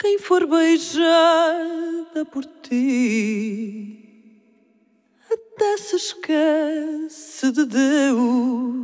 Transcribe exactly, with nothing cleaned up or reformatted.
quem for beijada por ti até se esquece de Deus.